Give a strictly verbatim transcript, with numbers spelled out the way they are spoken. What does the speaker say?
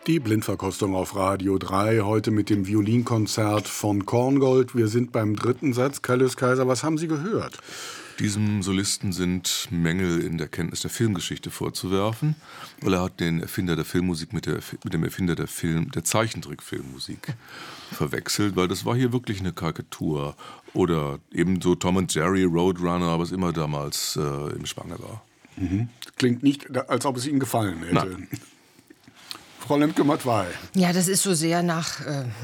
Die Blindverkostung auf Radio drei, heute mit dem Violinkonzert von Korngold. Wir sind beim dritten Satz. Kaius Kaiser, was haben Sie gehört? Diesem Solisten sind Mängel in der Kenntnis der Filmgeschichte vorzuwerfen, weil er hat den Erfinder der Filmmusik mit, der, mit dem Erfinder der, Film, der Zeichentrickfilmmusik verwechselt, weil das war hier wirklich eine Karikatur. Oder ebenso Tom und Jerry, Roadrunner, was immer damals äh, im Schwange war. Mhm. Klingt nicht, als ob es Ihnen gefallen hätte. Nein. Frau Lemke-Matwei. Ja, das ist so sehr nach... Äh